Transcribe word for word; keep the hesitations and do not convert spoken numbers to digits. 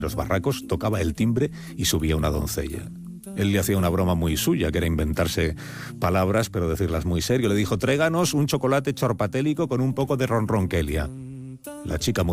los barracos tocaba el timbre y subía una doncella. Él le hacía una broma muy suya, que era inventarse palabras, pero decirlas muy serio. Le dijo: tréganos un chocolate chorpatélico con un poco de ronronquelia. La chica